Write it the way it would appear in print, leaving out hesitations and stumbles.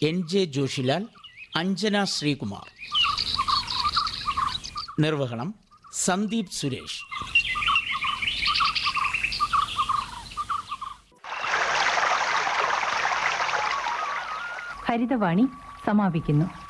NJ Joshilal, Anjana Sreekumar. നിർവഹണം സന്ദീപ് സുരേഷ്. ഹരിതവാണി സമാപിക്കുന്നു.